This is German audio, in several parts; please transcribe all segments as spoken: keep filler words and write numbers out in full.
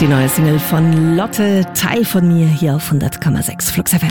Die neue Single von Lotte, Teil von mir, hier auf hundert Komma sechs Flux F M.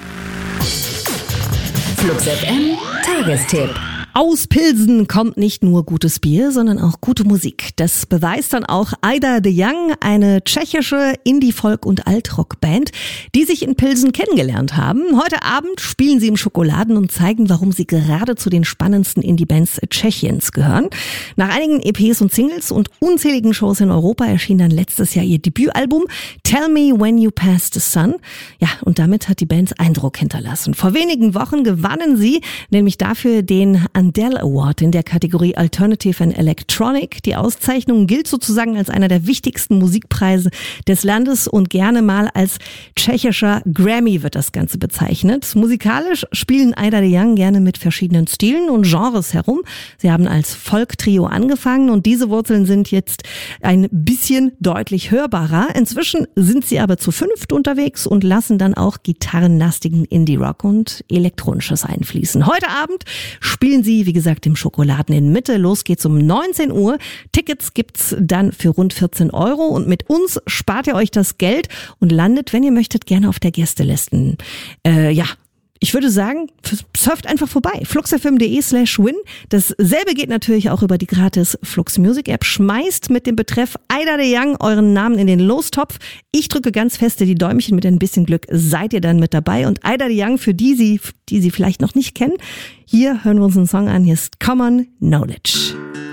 Flux F M Tagestipp. Aus Pilsen kommt nicht nur gutes Bier, sondern auch gute Musik. Das beweist dann auch Ida de Young, eine tschechische Indie-Folk- und Alt-Rock-Band, die sich in Pilsen kennengelernt haben. Heute Abend spielen sie im Schokoladen und zeigen, warum sie gerade zu den spannendsten Indie-Bands Tschechiens gehören. Nach einigen E Ps und Singles und unzähligen Shows in Europa erschien dann letztes Jahr ihr Debütalbum Tell Me When You Pass the Sun. Ja, und damit hat die Band Eindruck hinterlassen. Vor wenigen Wochen gewannen sie nämlich dafür den Andel Award in der Kategorie Alternative and Electronic. Die Auszeichnung gilt sozusagen als einer der wichtigsten Musikpreise des Landes und gerne mal als tschechischer Grammy wird das Ganze bezeichnet. Musikalisch spielen Ida de Young gerne mit verschiedenen Stilen und Genres herum. Sie haben als Folk-Trio angefangen und diese Wurzeln sind jetzt ein bisschen deutlich hörbarer. Inzwischen sind sie aber zu fünft unterwegs und lassen dann auch gitarrenlastigen Indie-Rock und Elektronisches einfließen. Heute Abend spielen sie wie gesagt, im Schokoladen in Mitte. Los geht's um neunzehn Uhr. Tickets gibt's dann für rund vierzehn Euro und mit uns spart ihr euch das Geld und landet, wenn ihr möchtet, gerne auf der Gästeliste. Äh, ja. Ich würde sagen, surft einfach vorbei. fluxfm.de slash win. Dasselbe geht natürlich auch über die gratis Flux Music App. Schmeißt mit dem Betreff Ida de Young euren Namen in den Lostopf. Ich drücke ganz feste die Däumchen. Mit ein bisschen Glück seid ihr dann mit dabei. Und Ida de Young, für die sie, die sie vielleicht noch nicht kennen, hier hören wir uns einen Song an. Hier ist Common Knowledge.